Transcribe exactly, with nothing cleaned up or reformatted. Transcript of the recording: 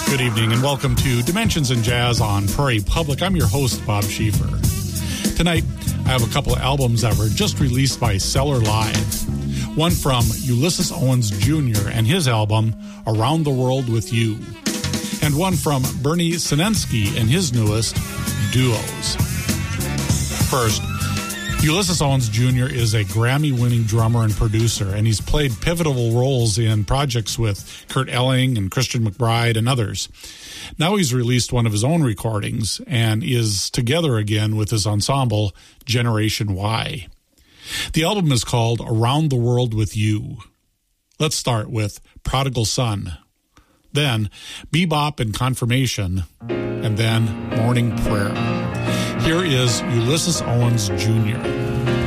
Good evening and welcome to Dimensions in Jazz on Prairie Public. I'm your host, Bob Schieffer. Tonight, I have a couple of albums that were just released by Cellar Live. One from Ulysses Owens Junior and his album, Around the World with You. And one from Bernie Sinensky and his newest, Duos. First, Ulysses Owens Junior is a Grammy-winning drummer and producer, and he's played pivotal roles in projects with Kurt Elling and Christian McBride and others. Now he's released one of his own recordings and is together again with his ensemble, Generation Y. The album is called Around the World with You. Let's start with Prodigal Son, then Bebop and Confirmation, and then Morning Prayer. Here is Ulysses Owens Junior